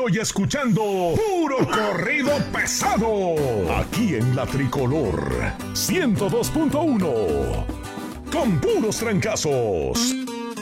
y escuchando Puro Corrido Pesado. Aquí en La Tricolor 102.1. Con puros trancazos.